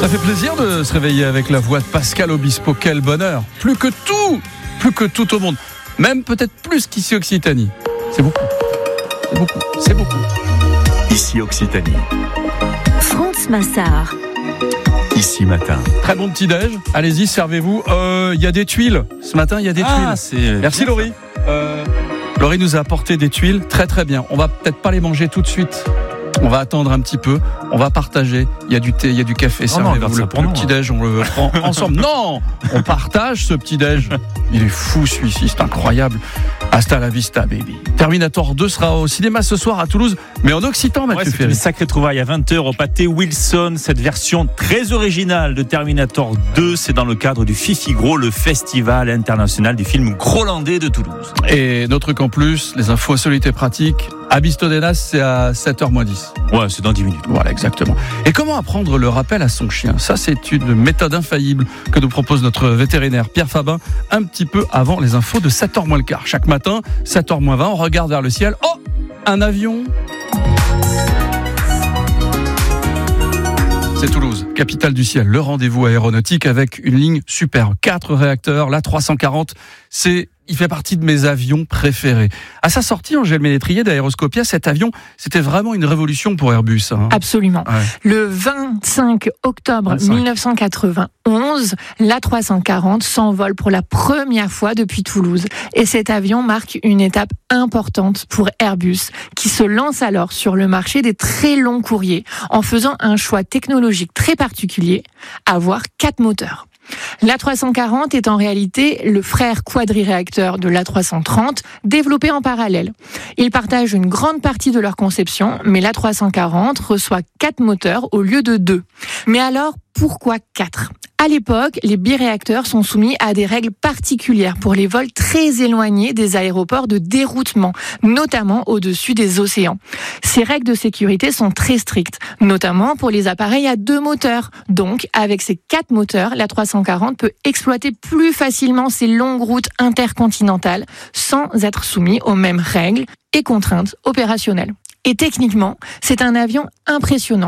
Ça fait plaisir de se réveiller avec la voix de Pascal Obispo. Quel bonheur. Plus que tout au monde. Même peut-être plus qu'ici Occitanie. C'est beaucoup. Ici Occitanie. France Massard. Ici matin. Très bon petit-déj. Allez-y, servez-vous. Il y a des tuiles. Ce matin, il y a des tuiles. Merci Laurie. Laurie nous a apporté des tuiles. Très très bien. On va peut-être pas les manger tout de suite. On va attendre un petit peu. On va partager. Il y a du thé, il y a du café. Servez-vous le petit-déj. On le prend ensemble. Non, on partage ce petit-déj. Il est fou celui-ci. C'est incroyable. Hasta la vista, baby. Terminator 2 sera au cinéma ce soir à Toulouse, mais en occitan, Mathieu Ferry. C'est une sacrée trouvaille à 20h au pâté Wilson. Cette version très originale de Terminator 2, c'est dans le cadre du Fifi-Gros, le festival international du film grolandais de Toulouse. Et notre truc en plus, les infos insolites et pratiques. À Bistodenas, c'est à 7h-10. Ouais, c'est dans 10 minutes. Voilà, exactement. Et comment apprendre le rappel à son chien ? Ça, c'est une méthode infaillible que nous propose notre vétérinaire Pierre Fabin, un petit peu avant les infos de 7h moins le quart. Chaque matin, 7h-20, on regarde vers le ciel. Oh, un avion. C'est Toulouse, capitale du ciel, le rendez-vous aéronautique avec une ligne superbe. 4 réacteurs, l'A340, il fait partie de mes avions préférés. À sa sortie, Angèle Ménétrier d'Aéroscopia, cet avion, c'était vraiment une révolution pour Airbus. Absolument. Ouais. Le 25 octobre 1991, l'A340 s'envole pour la première fois depuis Toulouse. Et cet avion marque une étape importante pour Airbus, qui se lance alors sur le marché des très longs courriers, en faisant un choix technologique très particulier, avoir 4 moteurs. L'A340 est en réalité le frère quadriréacteur de l'A330, développé en parallèle. Ils partagent une grande partie de leur conception, mais l'A340 reçoit 4 moteurs au lieu de 2. Mais alors, pourquoi 4 ? À l'époque, les biréacteurs sont soumis à des règles particulières pour les vols très éloignés des aéroports de déroutement, notamment au-dessus des océans. Ces règles de sécurité sont très strictes, notamment pour les appareils à 2 moteurs. Donc, avec ces 4 moteurs, l'A340 peut exploiter plus facilement ces longues routes intercontinentales sans être soumis aux mêmes règles et contraintes opérationnelles. Et techniquement, c'est un avion impressionnant.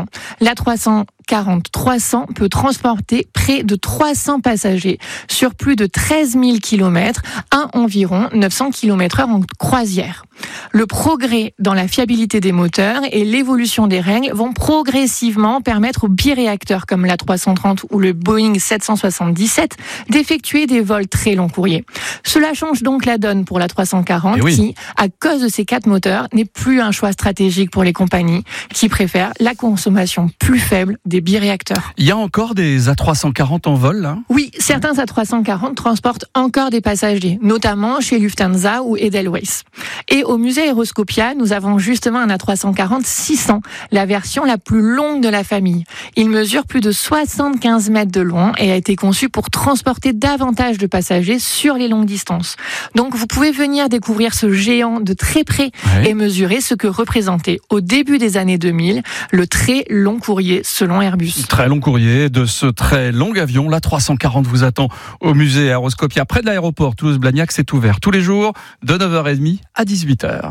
L'A340-300 peut transporter près de 300 passagers sur plus de 13 000 km à environ 900 km/h en croisière. Le progrès dans la fiabilité des moteurs et l'évolution des règles vont progressivement permettre aux biréacteurs comme l'A330 ou le Boeing 777 d'effectuer des vols très long courriers. Cela change donc la donne pour l'A340 qui, à cause de ces 4 moteurs, n'est plus un choix stratégique pour les compagnies qui préfèrent la consommation plus faible des biréacteurs. Il y a encore des A340 en vol, là ? Oui, certains A340 transportent encore des passagers, notamment chez Lufthansa ou Edelweiss. Et au musée Aéroscopia, nous avons justement un A340-600, la version la plus longue de la famille. Il mesure plus de 75 mètres de long et a été conçu pour transporter davantage de passagers sur les longues distances. Donc vous pouvez venir découvrir ce géant de très près et mesurer ce que représentait au début des années 2000 le très long courrier selon Airbus. Très long courrier de ce très long avion. L'A340 vous attend au musée Aéroscopia près de l'aéroport Toulouse-Blagnac. C'est ouvert tous les jours de 9h30 à 18h.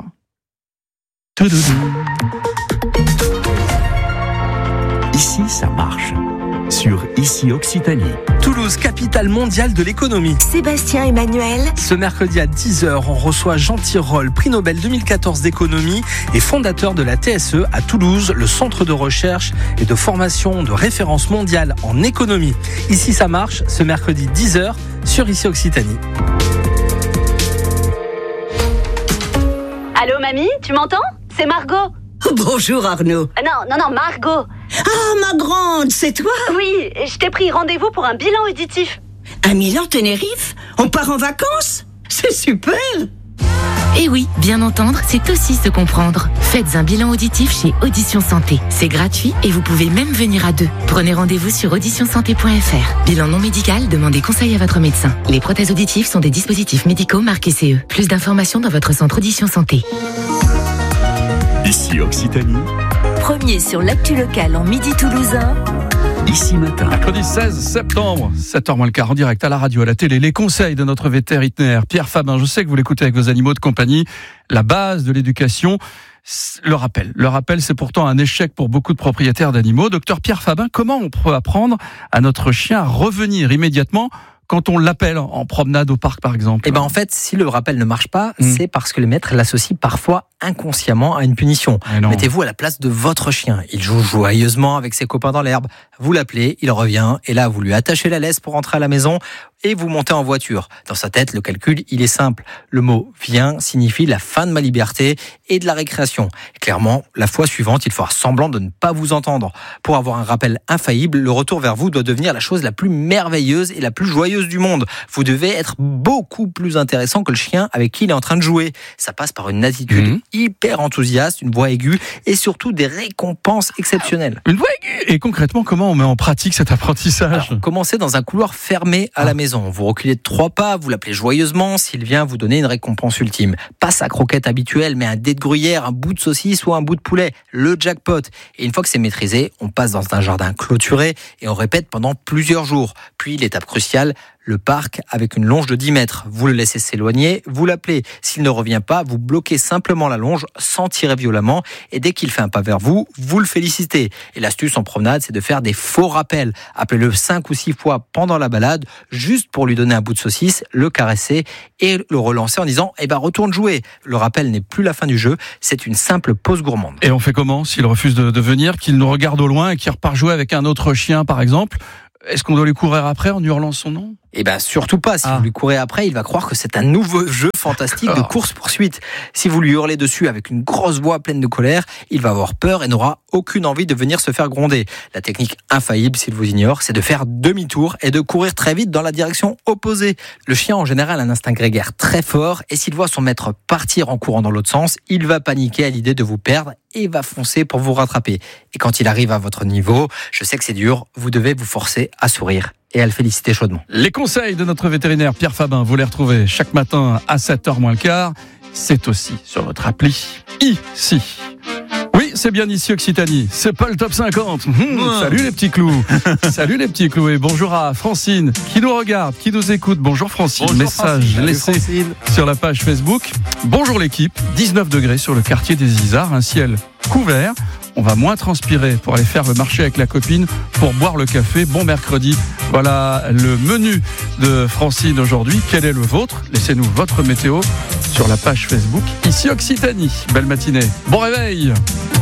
Ici, ça marche. Sur Ici Occitanie. Toulouse, capitale mondiale de l'économie. Sébastien Emmanuel. Ce mercredi à 10h, on reçoit Jean Tirole, prix Nobel 2014 d'économie et fondateur de la TSE à Toulouse, le centre de recherche et de formation de référence mondiale en économie. Ici, ça marche, ce mercredi 10h sur Ici Occitanie. Allô, mamie, tu m'entends ? C'est Margot. Bonjour Arnaud. Non, Margot. Ah, ma grande, c'est toi ? Oui, je t'ai pris rendez-vous pour un bilan auditif. À Milan, Tenerife ? On part en vacances ? C'est super ! Et oui, bien entendre, c'est aussi se comprendre. Faites un bilan auditif chez Audition Santé. C'est gratuit et vous pouvez même venir à 2. Prenez rendez-vous sur auditionsanté.fr. Bilan non médical, demandez conseil à votre médecin. Les prothèses auditives sont des dispositifs médicaux marqués CE. Plus d'informations dans votre centre Audition Santé. Ici Occitanie. Premier sur l'actu locale en midi toulousain. Ici matin. Mercredi 16 septembre, 7h moins le quart, en direct à la radio, à la télé. Les conseils de notre vétérinaire Pierre Fabin. Je sais que vous l'écoutez avec vos animaux de compagnie. La base de l'éducation, Le rappel, c'est pourtant un échec pour beaucoup de propriétaires d'animaux. Docteur Pierre Fabin, comment on peut apprendre à notre chien à revenir immédiatement quand on l'appelle en promenade au parc, par exemple? En fait, si le rappel ne marche pas, c'est parce que les maîtres l'associent parfois inconsciemment à une punition. Mettez-vous à la place de votre chien. Il joue joyeusement avec ses copains dans l'herbe. Vous l'appelez, il revient, et là, vous lui attachez la laisse pour rentrer à la maison et vous montez en voiture. Dans sa tête, le calcul, il est simple. Le mot « viens » signifie la fin de ma liberté et de la récréation. Et clairement, la fois suivante, il fera semblant de ne pas vous entendre. Pour avoir un rappel infaillible, le retour vers vous doit devenir la chose la plus merveilleuse et la plus joyeuse du monde. Vous devez être beaucoup plus intéressant que le chien avec qui il est en train de jouer. Ça passe par une attitude hyper enthousiaste, une voix aiguë et surtout des récompenses exceptionnelles. Une voix aiguë. Et concrètement, comment on met en pratique cet apprentissage? Alors, commencez dans un couloir fermé à la maison. Vous reculez de 3 pas, vous l'appelez joyeusement s'il vient vous donner une récompense ultime. Pas sa croquette habituelle, mais un dé de gruyère, un bout de saucisse ou un bout de poulet. Le jackpot. Et une fois que c'est maîtrisé, on passe dans un jardin clôturé et on répète pendant plusieurs jours. Puis l'étape cruciale, le parc avec une longe de 10 mètres. Vous le laissez s'éloigner, vous l'appelez. S'il ne revient pas, vous bloquez simplement la longe sans tirer violemment. Et dès qu'il fait un pas vers vous, vous le félicitez. Et l'astuce en promenade, c'est de faire des faux rappels. Appelez-le 5 ou 6 fois pendant la balade, juste pour lui donner un bout de saucisse, le caresser et le relancer en disant « retourne jouer ». Le rappel n'est plus la fin du jeu, c'est une simple pause gourmande. Et on fait comment s'il refuse de venir, qu'il nous regarde au loin et qu'il repart jouer avec un autre chien, par exemple? Est-ce qu'on doit lui courir après en hurlant son nom? Surtout pas. Si vous lui courez après, il va croire que c'est un nouveau jeu fantastique de course-poursuite. Si vous lui hurlez dessus avec une grosse voix pleine de colère, il va avoir peur et n'aura aucune envie de venir se faire gronder. La technique infaillible, s'il vous ignore, c'est de faire demi-tour et de courir très vite dans la direction opposée. Le chien, en général, a un instinct grégaire très fort et s'il voit son maître partir en courant dans l'autre sens, il va paniquer à l'idée de vous perdre et va foncer pour vous rattraper. Et quand il arrive à votre niveau, je sais que c'est dur, vous devez vous forcer à sourire et à le féliciter chaudement. Les conseils de notre vétérinaire Pierre Fabin, vous les retrouvez chaque matin à 7h moins le quart. C'est aussi sur votre appli ici. Oui, c'est bien ici Occitanie. C'est pas le top 50. Salut les petits clous. Salut les petits clous. Et bonjour à Francine qui nous regarde, qui nous écoute. Bonjour Francine. Bonjour Message Francine. laissé Francine. sur la page Facebook. Bonjour l'équipe. 19 degrés sur le quartier des Isards. Un ciel couvert. On va moins transpirer pour aller faire le marché avec la copine, pour boire le café. Bon mercredi. Voilà le menu de Francine aujourd'hui. Quel est le vôtre? Laissez-nous votre météo sur la page Facebook ici Occitanie. Belle matinée. Bon réveil.